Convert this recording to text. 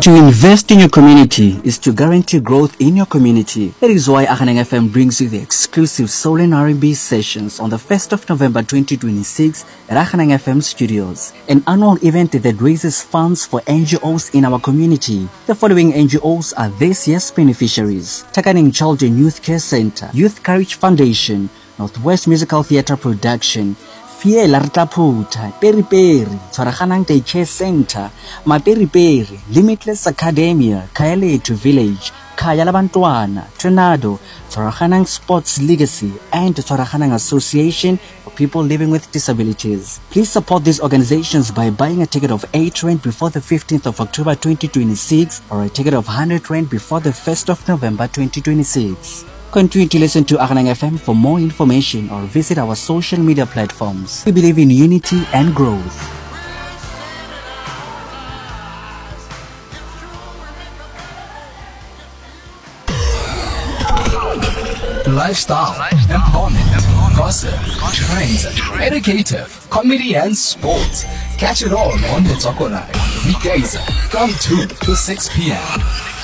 To invest in your community is to guarantee growth in your community. That is why Aghaneng FM brings you the exclusive Soul and R&B sessions on the 1st of November 2026 at Aghaneng FM Studios, an annual event that raises funds for NGOs in our community. The following NGOs are this year's beneficiaries: Takaneng Child and Youth Care Center, Youth Courage Foundation, Northwest Musical Theatre Production, Fiela Rtaphuta, Peri Peri, Tshwaraganang Daycare Center, Maperi Peri, Limitless Academia, Kayaletu Village, Kaya Labantwana, Tornado, Tshwaraganang Sports Legacy, and Tshwaraganang Association for People Living with Disabilities. Please support these organizations by buying a ticket of 8 Rand before the 15th of October 2026 or a ticket of 100 Rand before the 1st of November 2026. Continue to listen to Aghaneng FM for more information or visit our social media platforms. We believe in unity and growth. Lifestyle, empowerment, gossip, trends, educative, comedy and sports. Catch it all on the Toko Live. Weekdays from 2 to 6 p.m.